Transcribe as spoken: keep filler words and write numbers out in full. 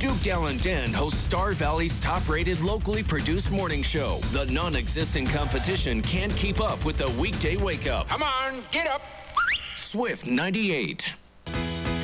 Duke Gallantan hosts Star Valley's top-rated locally produced morning show. The non-existent competition can't keep up with the weekday wake-up. Come on, get up. Swift ninety-eight.